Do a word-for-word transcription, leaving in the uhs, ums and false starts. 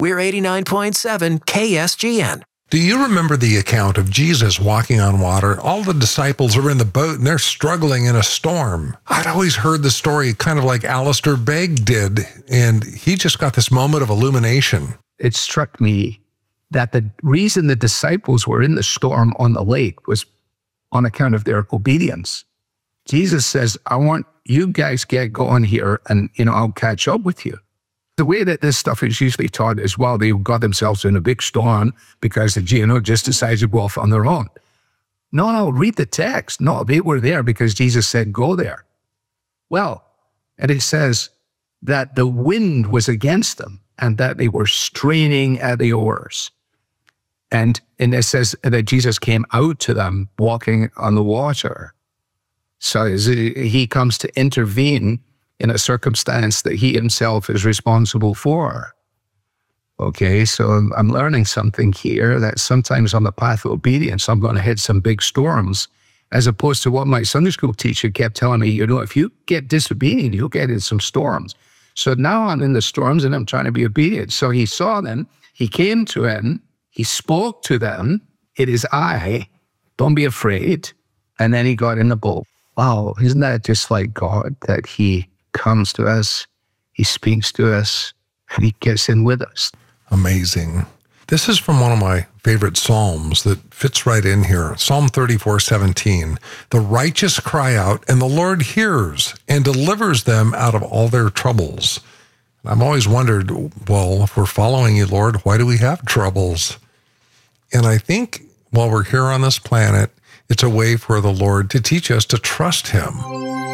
We're eighty-nine point seven K S G N. Do you remember the account of Jesus walking on water? All the disciples are in the boat and they're struggling in a storm. I'd always heard the story kind of like Alistair Begg did, and he just got this moment of illumination. It struck me that the reason the disciples were in the storm on the lake was on account of their obedience. Jesus says, I want you guys get going here and, you know, I'll catch up with you. The way that this stuff is usually taught is, well, they got themselves in a big storm because the G N O just decided to go off on their own. No, no, read the text. No, they were there because Jesus said, go there. Well, and it says that the wind was against them and that they were straining at the oars. And, and it says that Jesus came out to them walking on the water. So he comes to intervene in a circumstance that he himself is responsible for. Okay, so I'm learning something here that sometimes on the path of obedience, I'm going to hit some big storms, as opposed to what my Sunday school teacher kept telling me, you know, if you get disobedient, you'll get in some storms. So now I'm in the storms and I'm trying to be obedient. So he saw them, he came to him, he spoke to them, it is I, don't be afraid. And then he got in the boat. Wow, isn't that just like God, that he comes to us, he speaks to us, and he gets in with us. Amazing. This is from one of my favorite Psalms that fits right in here. Psalm thirty-four seventeen. The righteous cry out, and the Lord hears and delivers them out of all their troubles. I've always wondered, well, if we're following you, Lord, why do we have troubles? And I think while we're here on this planet, it's a way for the Lord to teach us to trust him.